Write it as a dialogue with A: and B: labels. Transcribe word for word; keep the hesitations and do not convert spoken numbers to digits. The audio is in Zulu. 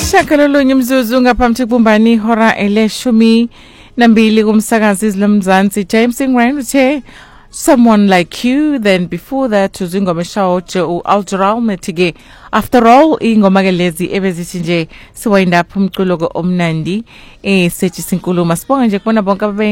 A: Ishakalolunye mzuzu ngaphambi kubumbani ihora eleshumi nambili kumsakazi izilomzansi James Ingran uthe someone like you. Then before that uzingoma eshawoje uAlgeral metige after all ingoma ke lezi ebezithi nje siwind up umculo omnandi eh sethi sinkulumo sibonga nje kubona bonke